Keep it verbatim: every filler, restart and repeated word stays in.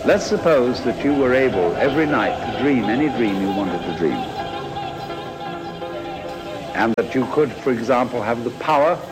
Let's suppose that you were able every night to dream any dream you wanted to dream. And that you could, for example, have the power